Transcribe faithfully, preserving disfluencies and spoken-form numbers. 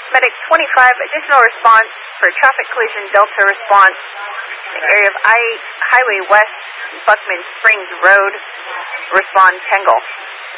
Medic twenty-five, additional response for traffic collision Delta response in the area of I Highway West, Buckman Springs Road. Respond Tangle.